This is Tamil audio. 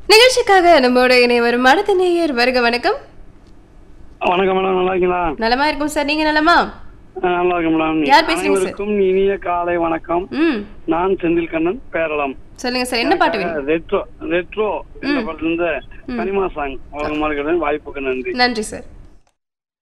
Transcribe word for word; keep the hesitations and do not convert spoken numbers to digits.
நிகழ்ச்சிக்காக நம்மோட இணைய வரும் அடுத்த நேயர் வருக. வணக்கம். வணக்கம் மேடம், நல்லா இருக்கீங்களா? நலமா இருக்கும் சார், நீங்க நலமா? நல்லா இருக்கேன் மேடம். யார் பேசுறீங்க சார்? அனைவருக்கும் இனிய காலை வணக்கம். ம் நான் செந்தில் கண்ணன், பேரளம். சொல்லுங்க சார், என்ன பாட்டு வேணும்? ரெட்ரோ ரெட்ரோ இந்த படத்துல இருந்து கனிமா சாங் வழங்குமாறு வாய்ப்புக்கு நன்றி. நன்றி சார்.